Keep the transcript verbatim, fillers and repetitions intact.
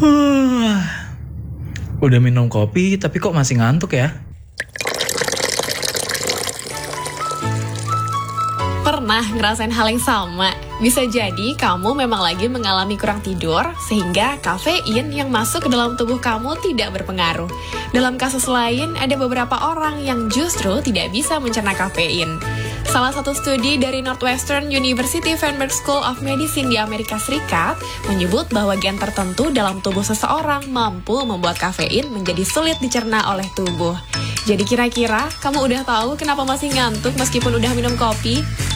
Huh. Udah minum kopi tapi kok masih ngantuk ya? Pernah ngerasain hal yang sama? Bisa jadi kamu memang lagi mengalami kurang tidur sehingga kafein yang masuk ke dalam tubuh kamu tidak berpengaruh. Dalam kasus lain, ada beberapa orang yang justru tidak bisa mencerna kafein. Salah satu studi dari Northwestern University Feinberg School of Medicine di Amerika Serikat menyebut bahwa gen tertentu dalam tubuh seseorang mampu membuat kafein menjadi sulit dicerna oleh tubuh. Jadi kira-kira kamu udah tahu kenapa masih ngantuk meskipun udah minum kopi?